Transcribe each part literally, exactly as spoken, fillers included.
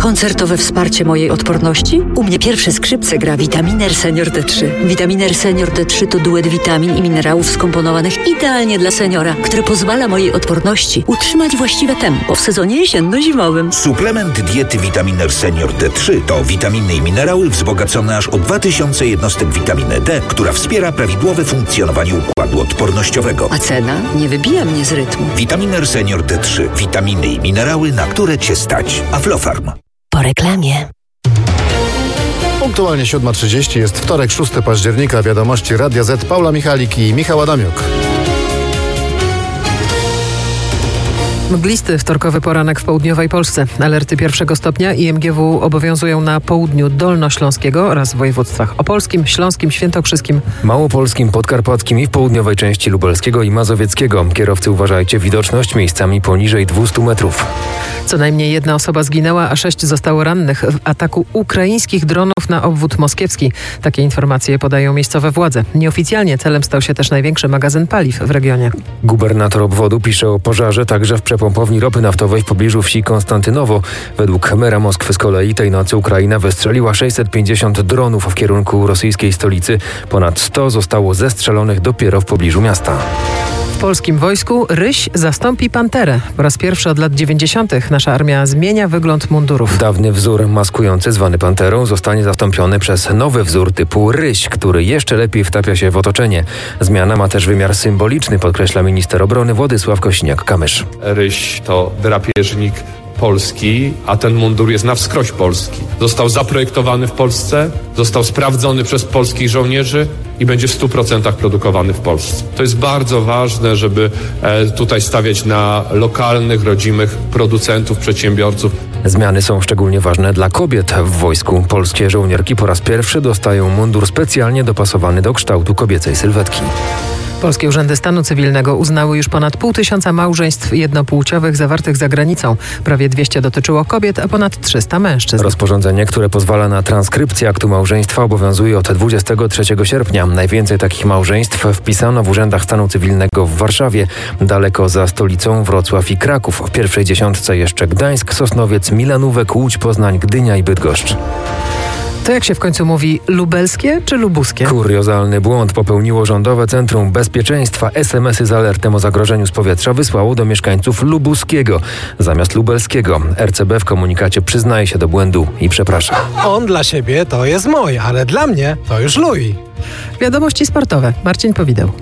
Koncertowe wsparcie mojej odporności? U mnie pierwsze skrzypce gra Vitaminer Senior D trzy. Vitaminer Senior D trzy to duet witamin i minerałów skomponowanych idealnie dla seniora, który pozwala mojej odporności utrzymać właściwe tempo w sezonie jesienno-zimowym. Suplement diety Vitaminer Senior D trzy to witaminy i minerały wzbogacone aż o dwa tysiące jednostek witaminy D, która wspiera prawidłowe funkcjonowanie układu odpornościowego. A cena nie wybija mnie z rytmu. Vitaminer Senior D trzy. Witaminy i minerały, na które Cię stać. Aflofarm. Po reklamie. Punktualnie siódma trzydzieści, jest wtorek, szóstego października. Wiadomości Radia Z. Paula Michalik i Michał Adamiuk. Mglisty wtorkowy poranek w południowej Polsce. Alerty pierwszego stopnia I M G W obowiązują na południu dolnośląskiego oraz w województwach opolskim, śląskim, świętokrzyskim, małopolskim, podkarpackim i w południowej części lubelskiego i mazowieckiego. Kierowcy, uważajcie, widoczność miejscami poniżej dwieście metrów. Co najmniej jedna osoba zginęła, a sześć zostało rannych w ataku ukraińskich dronów na obwód moskiewski. Takie informacje podają miejscowe władze. Nieoficjalnie celem stał się też największy magazyn paliw w regionie. Gubernator obwodu pisze o pożarze także w przepompowni ropy naftowej w pobliżu wsi Konstantynowo. Według mera Moskwy z kolei tej nocy Ukraina wystrzeliła sześćset pięćdziesiąt dronów w kierunku rosyjskiej stolicy. Ponad sto zostało zestrzelonych dopiero w pobliżu miasta. W polskim wojsku ryś zastąpi panterę. Po raz pierwszy od lat dziewięćdziesiątych nasza armia zmienia wygląd mundurów. Dawny wzór maskujący, zwany panterą, zostanie zastąpiony przez nowy wzór typu ryś, który jeszcze lepiej wtapia się w otoczenie. Zmiana ma też wymiar symboliczny, podkreśla minister obrony Władysław Kosiniak-Kamysz. Ryś to drapieżnik polski, a ten mundur jest na wskroś polski. Został zaprojektowany w Polsce, został sprawdzony przez polskich żołnierzy i będzie w stu procentach produkowany w Polsce. To jest bardzo ważne, żeby e, tutaj stawiać na lokalnych, rodzimych producentów, przedsiębiorców. Zmiany są szczególnie ważne dla kobiet w wojsku. Polskie żołnierki po raz pierwszy dostają mundur specjalnie dopasowany do kształtu kobiecej sylwetki. Polskie urzędy stanu cywilnego uznały już ponad pół tysiąca małżeństw jednopłciowych zawartych za granicą. Prawie dwieście dotyczyło kobiet, a ponad trzysta mężczyzn. Rozporządzenie, które pozwala na transkrypcję aktu małżeństwa, obowiązuje od dwudziestego trzeciego sierpnia. Najwięcej takich małżeństw wpisano w urzędach stanu cywilnego w Warszawie, daleko za stolicą Wrocław i Kraków. W pierwszej dziesiątce jeszcze Gdańsk, Sosnowiec, Milanówek, Łódź, Poznań, Gdynia i Bydgoszcz. To jak się w końcu mówi, lubelskie czy lubuskie? Kuriozalny błąd popełniło Rządowe Centrum Bezpieczeństwa. es em esy z alertem o zagrożeniu z powietrza wysłało do mieszkańców lubuskiego zamiast lubelskiego. er ce be w komunikacie przyznaje się do błędu i przeprasza. On dla siebie to jest mój, ale dla mnie to już Louis. Wiadomości sportowe. Marcin Powideł.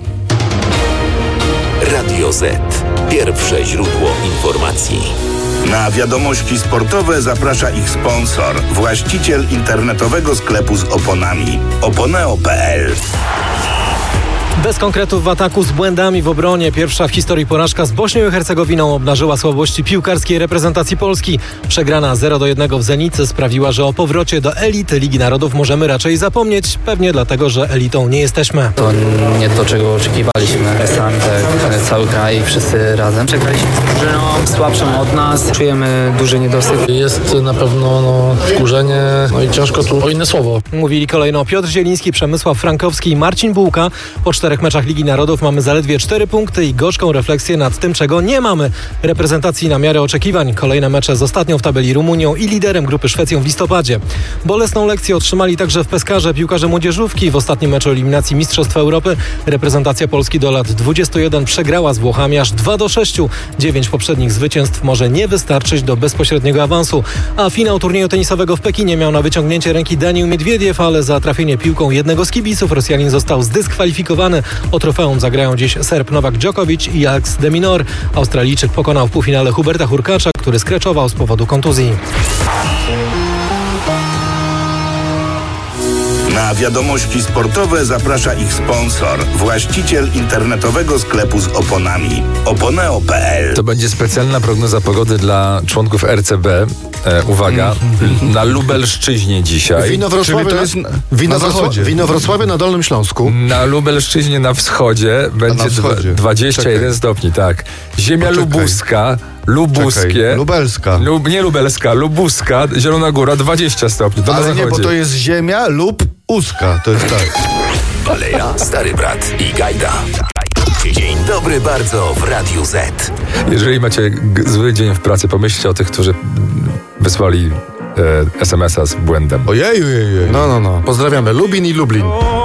Radio Z. Pierwsze źródło informacji. Na wiadomości sportowe zaprasza ich sponsor, właściciel internetowego sklepu z oponami oponeo kropka pe el. Bez konkretów w ataku, z błędami w obronie. Pierwsza w historii porażka z Bośnią i Hercegowiną obnażyła słabości piłkarskiej reprezentacji Polski. Przegrana zero do jednego w Zenicy sprawiła, że o powrocie do elity Ligi Narodów możemy raczej zapomnieć. Pewnie dlatego, że elitą nie jesteśmy. To nie to, czego oczekiwaliśmy. Sam tak, cały kraj, wszyscy razem. Przegraliśmy z drużyną słabszą od nas. Czujemy duży niedosyt. Jest na pewno no, wkurzenie, no i ciężko tu o inne słowo. Mówili kolejno Piotr Zieliński, Przemysław Frankowski i Marcin Bułka. Po czterech meczach Ligi Narodów mamy zaledwie cztery punkty i gorzką refleksję nad tym, czego nie mamy. Reprezentacji na miarę oczekiwań. Kolejne mecze z ostatnią w tabeli Rumunią i liderem grupy Szwecją w listopadzie. Bolesną lekcję otrzymali także w peskarze piłkarze młodzieżówki. W ostatnim meczu eliminacji Mistrzostw Europy reprezentacja Polski do lat dwudziestu jeden przegrała z Włochami aż dwa do sześciu. Dziewięć poprzednich zwycięstw może nie wystarczyć do bezpośredniego awansu. A finał turnieju tenisowego w Pekinie miał na wyciągnięcie ręki Daniil Miedwiediew, ale za trafienie piłką jednego z kibiców Rosjanin został zdyskwalifikowany. O trofeum zagrają dziś Serb Nowak Djokovic i Alex de Minaur. Australijczyk pokonał w półfinale Huberta Hurkacza, który skreczował z powodu kontuzji. Na wiadomości sportowe zaprasza ich sponsor, właściciel internetowego sklepu z oponami oponeo kropka pe el. To będzie specjalna prognoza pogody dla członków er ce be. E, uwaga, na Lubelszczyźnie dzisiaj. Wino Wrocławie, to jest na, wino, na Wrocławie, wino Wrocławie na Dolnym Śląsku. Na Lubelszczyźnie na wschodzie będzie na wschodzie. dwadzieścia jeden Czekaj. stopni, tak. Ziemia Poczekaj. lubuska, lubuskie. Czekaj. Lubelska. Lub, nie lubelska, lubuska, Zielona Góra dwadzieścia stopni. To Ale na nie, bo to jest ziemia lub uska. To jest tak. Baleja, Stary Brat i Gajda. Dzień dobry bardzo w Radiu Z. Jeżeli macie g- zły dzień w pracy, pomyślcie o tych, którzy wysłali e, es em es a z błędem. Ojej, ojej, ojej. No, no, no. Pozdrawiamy Lubin i Lublin.